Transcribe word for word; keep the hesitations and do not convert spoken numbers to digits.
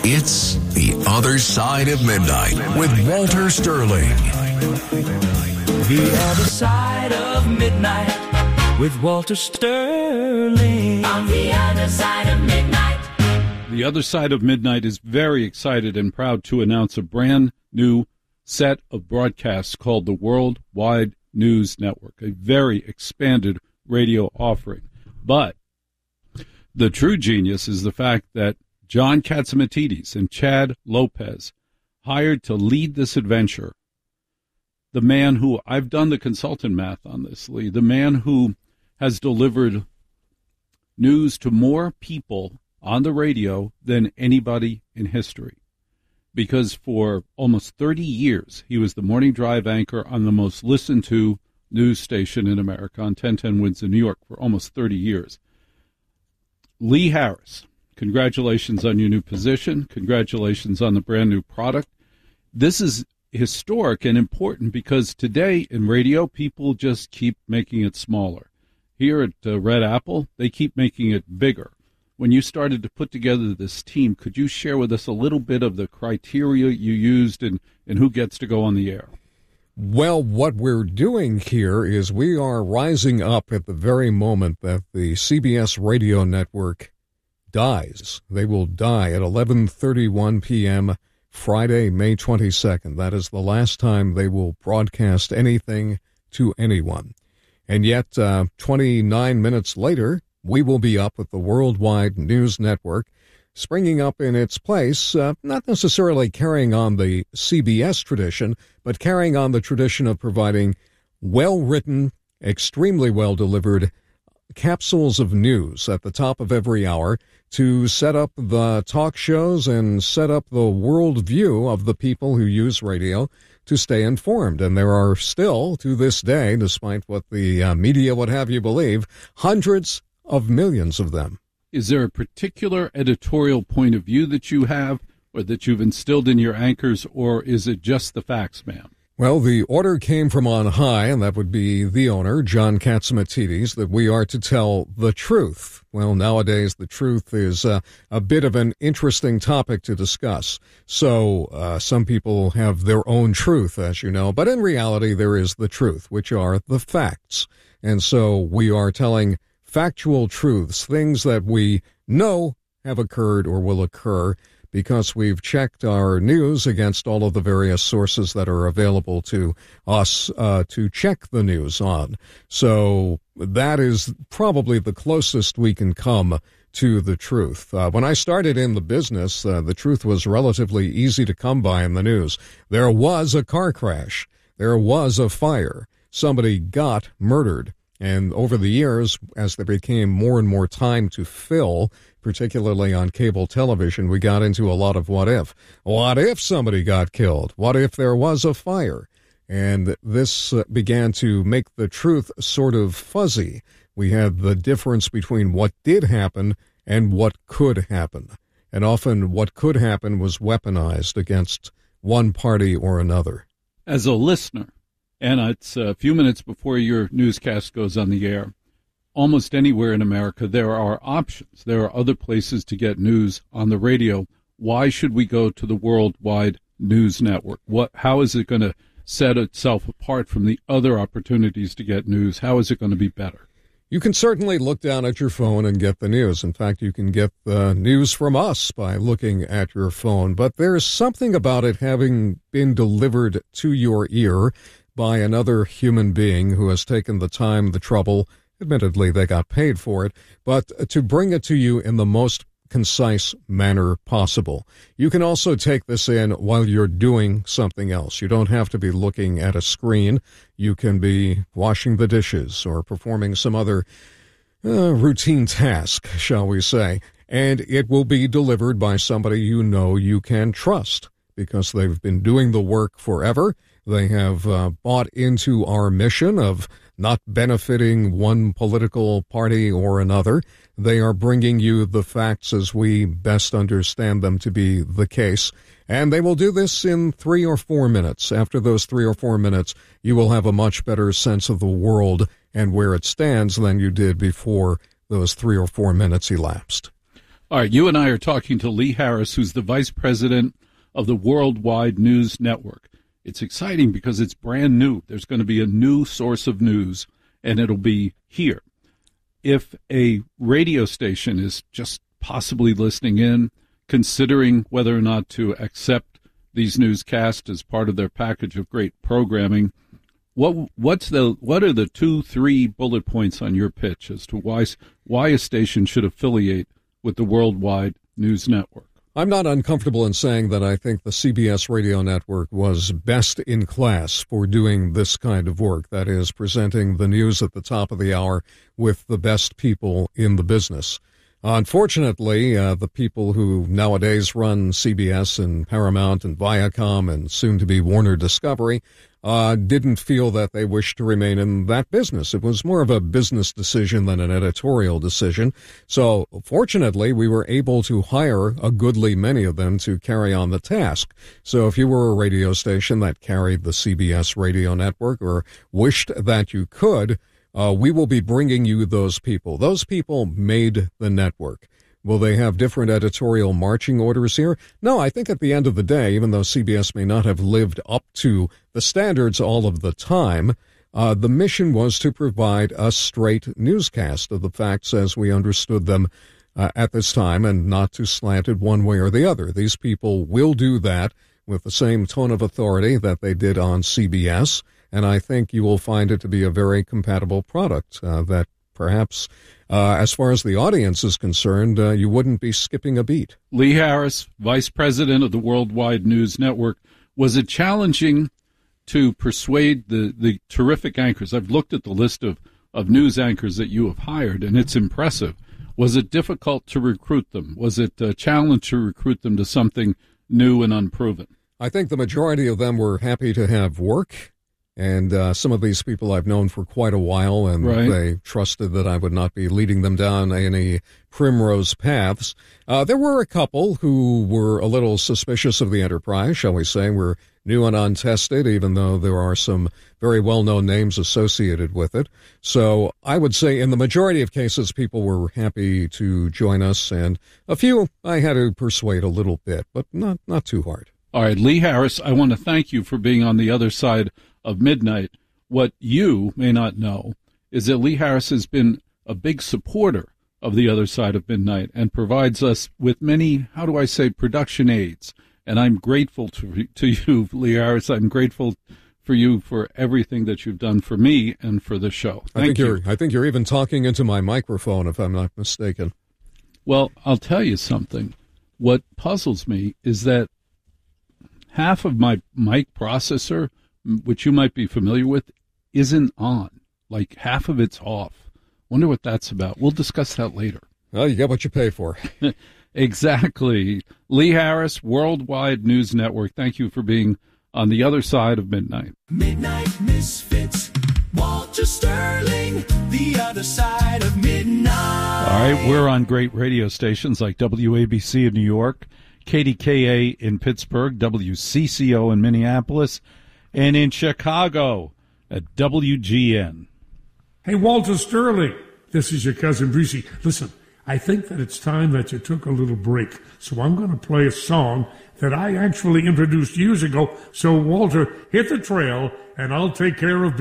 It's The Other Side of Midnight with Walter Sterling. The Other Side of Midnight with Walter Sterling. On the Other Side of Midnight. The Other Side of Midnight is very excited and proud to announce a brand new set of broadcasts called the Worldwide News Network, a very expanded radio offering. But the true genius is the fact that John Catsimatidis and Chad Lopez hired to lead this adventure. The man who, I've done the consultant math on this, Lee, the man who has delivered news to more people on the radio than anybody in history. Because for almost thirty years, he was the morning drive anchor on the most listened to news station in America, on ten ten Wins in New York, for almost thirty years. Lee Harris, congratulations on your new position. Congratulations on the brand new product. This is historic and important because today in radio, people just keep making it smaller. Here at uh, Red Apple, they keep making it bigger. When you started to put together this team, could you share with us a little bit of the criteria you used and, and who gets to go on the air? Well, what we're doing here is we are rising up at the very moment that the C B S radio network dies. They will die at eleven thirty-one p.m. Friday, May twenty-second. That is the last time they will broadcast anything to anyone. And yet, uh, twenty-nine minutes later, we will be up with the Worldwide News Network, springing up in its place, uh, not necessarily carrying on the C B S tradition, but carrying on the tradition of providing well-written, extremely well-delivered capsules of news at the top of every hour to set up the talk shows and set up the worldview of the people who use radio to stay informed. And there are still, to this day, despite what the uh, media would have you believe, hundreds of millions of them. Is there a particular editorial point of view that you have or that you've instilled in your anchors, or is it just the facts, man? Well, the order came from on high, and that would be the owner, John Catsimatidis, that we are to tell the truth. Well, nowadays the truth is uh, a bit of an interesting topic to discuss. So uh, some people have their own truth, as you know, but in reality there is the truth, which are the facts. And so we are telling factual truths, things that we know have occurred or will occur because we've checked our news against all of the various sources that are available to us uh, to check the news on. So that is probably the closest we can come to the truth. Uh, when I started in the business, uh, the truth was relatively easy to come by in the news. There was a car crash. There was a fire. Somebody got murdered. And over the years, as there became more and more time to fill, particularly on cable television, we got into a lot of what if. What if somebody got killed? What if there was a fire? And this uh, began to make the truth sort of fuzzy. We had the difference between what did happen and what could happen. And often what could happen was weaponized against one party or another. As a listener, and it's a few minutes before your newscast goes on the air, almost anywhere in America, there are options. There are other places to get news on the radio. Why should we go to the Worldwide News Network? What? How is it going to set itself apart from the other opportunities to get news? How is it going to be better? You can certainly look down at your phone and get the news. In fact, you can get the news from us by looking at your phone. But there's something about it having been delivered to your ear by another human being who has taken the time, the trouble, admittedly they got paid for it, but to bring it to you in the most concise manner possible. You can also take this in while you're doing something else. You don't have to be looking at a screen. You can be washing the dishes or performing some other uh, routine task, shall we say, and it will be delivered by somebody you know you can trust because they've been doing the work forever. They have uh, bought into our mission of not benefiting one political party or another. They are bringing you the facts as we best understand them to be the case. And they will do this in three or four minutes. After those three or four minutes, you will have a much better sense of the world and where it stands than you did before those three or four minutes elapsed. All right, you and I are talking to Lee Harris, who's the vice president of the Worldwide News Network. It's exciting because it's brand new. There's going to be a new source of news, and it'll be here. If a radio station is just possibly listening in, considering whether or not to accept these newscasts as part of their package of great programming, what what's the what are the two, three bullet points on your pitch as to why why a station should affiliate with the Worldwide News Network? I'm not uncomfortable in saying that I think the C B S radio network was best in class for doing this kind of work, that is, presenting the news at the top of the hour with the best people in the business. Unfortunately, uh, the people who nowadays run C B S and Paramount and Viacom and soon-to-be Warner Discovery uh, didn't feel that they wished to remain in that business. It was more of a business decision than an editorial decision. So, fortunately, we were able to hire a goodly many of them to carry on the task. So if you were a radio station that carried the C B S radio network or wished that you could, Uh, we will be bringing you those people. Those people made the network. Will they have different editorial marching orders here? No, I think at the end of the day, even though C B S may not have lived up to the standards all of the time, uh, the mission was to provide a straight newscast of the facts as we understood them uh, at this time and not to slant it one way or the other. These people will do that with the same tone of authority that they did on C B S. And I think you will find it to be a very compatible product uh, that perhaps, uh, as far as the audience is concerned, uh, you wouldn't be skipping a beat. Lee Harris, vice president of the Worldwide News Network. Was it challenging to persuade the, the terrific anchors? I've looked at the list of, of news anchors that you have hired, and it's impressive. Was it difficult to recruit them? Was it a challenge to recruit them to something new and unproven? I think the majority of them were happy to have work. And uh, some of these people I've known for quite a while, and right. They trusted that I would not be leading them down any primrose paths. Uh, there were a couple who were a little suspicious of the enterprise, shall we say, were new and untested, even though there are some very well-known names associated with it. So I would say in the majority of cases, people were happy to join us, and a few I had to persuade a little bit, but not, not too hard. All right, Lee Harris, I want to thank you for being on the other side of midnight. What you may not know is that Lee Harris has been a big supporter of the other side of midnight and provides us with many, how do I say, production aids. And I'm grateful to to you, Lee Harris. I'm grateful for you for everything that you've done for me and for the show. Thank I think you. you're I think you're even talking into my microphone, if I'm not mistaken. Well, I'll tell you something. What puzzles me is that half of my mic processor, which you might be familiar with, isn't on. Like half of it's off. Wonder what that's about. We'll discuss that later. Well, you get what you pay for. Exactly. Lee Harris, Worldwide News Network. Thank you for being on the other side of midnight. Midnight Misfits, Walter Sterling, the other side of midnight. All right, we're on great radio stations like W A B C in New York, K D K A in Pittsburgh, W C C O in Minneapolis, and in Chicago at W G N. Hey, Walter Sterling, this is your cousin Brucey. Listen, I think that it's time that you took a little break, so I'm going to play a song that I actually introduced years ago. So, Walter, hit the trail, and I'll take care of